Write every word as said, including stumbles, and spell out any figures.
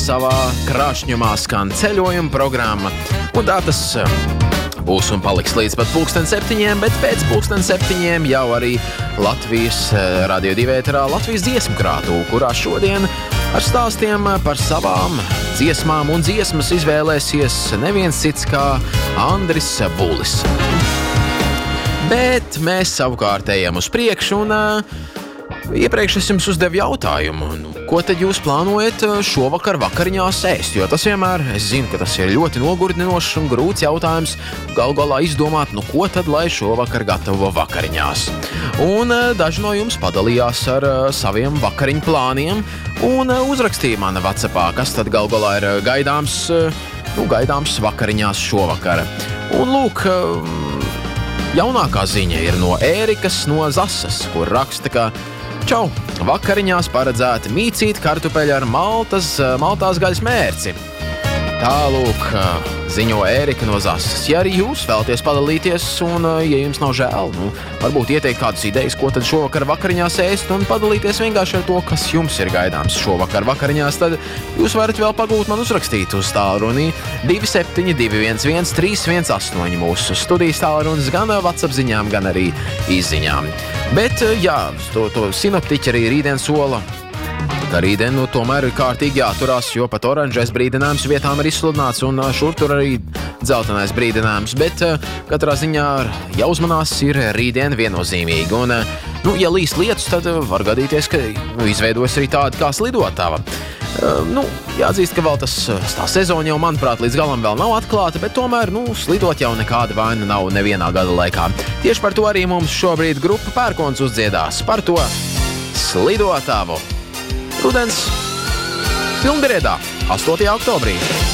savā krāšņumā skan ceļojuma programma, un tā tas būs un paliks līdz pat pulksten septiņiem, bet pēc pulksten septiņiem jau arī Latvijas Radio divi ēterā Latvijas dziesmu krātuve, kurā šodien ar stāstiem par savām dziesmām un dziesmas izvēlēsies neviens cits kā Andris Bulis. Bet mēs savukārt ejam uz priekšu un uh, iepriekš es jums uzdevu jautājumu, nu, ko tad jūs plānojat šovakar vakariņās ēst, jo tas vienmēr, es zinu, ka tas ir ļoti nogurdinošs un grūts jautājums, galu galā izdomāt, nu ko tad lai šovakar gatavo vakariņās. Un uh, daži no jums padalījās ar uh, saviem vakariņu plāniem un uh, uzrakstīja man WhatsAppā, kas tad galu galā ir gaidāms, uh, nu, gaidāms vakariņās šovakar. Un lūk, uh, jaunākā ziņa ir no Ērikas no Zasas, kur raksta, ka čau, vakariņās paredzēti mīcīt kartupeļi ar maltas, maltās gaļas mērci. Tālūk, ziņo Ērika no Zasas. Ja arī jūs vēlaties padalīties un, ja jums nav žēl, nu, varbūt ieteikt kādas idejas, ko tad šovakar vakariņās ēst un padalīties vienkārši ar to, kas jums ir gaidāms šovakar vakariņās, tad jūs varat vēl pagūt man uzrakstīt uz tālruni divi septiņi divi viens viens trīs viens astoņi mūsu studijas tālrunis gan WhatsApp ziņām, gan arī izziņām. Bet, jā, to, to sinoptiķi arī rītdien sola, ka rītdien nu, tomēr ir kārtīgi jāturās, jo pat oranžais brīdinājums vietām ir izsludināts un šur tur arī dzeltenais brīdinājums, bet katrā ziņā jāuzmanās ir rītdien viennozīmīgi. Un, nu, ja līs lietus, tad var gadīties, ka nu, izveidojas arī tāda kā slidotava. Nu, jāatzīst, ka vēl tas tā sezona jau, manuprāt, līdz galam vēl nav atklāta, bet tomēr, nu, slidot jau nekāda vaina nav nevienā gada laikā. Tieši par to arī mums šobrīd grupa Pērkons uzdziedās par to slidotavu. Rudens filmgriedā astotajā oktobrī.